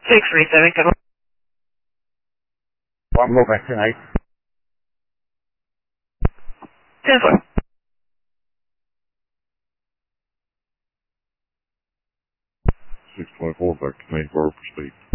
637, come on. One more back tonight. 10-4. 624 back to main bar for speed.